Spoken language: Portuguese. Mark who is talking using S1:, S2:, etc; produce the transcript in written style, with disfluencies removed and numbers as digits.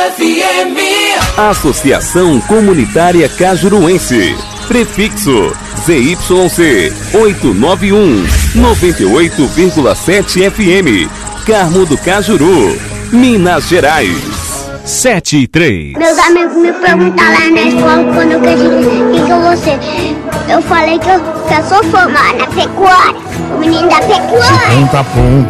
S1: FM.
S2: Associação Comunitária Cajuruense. Prefixo ZYC 891 98,7 FM. Carmo do Cajuru, Minas Gerais.
S3: 7:03.
S4: Meus amigos me perguntaram lá na escola quando eu quis quem que eu vou ser. Eu falei que eu sou formada na pecuária, o menino da pecuária.
S3: De ponta a ponta.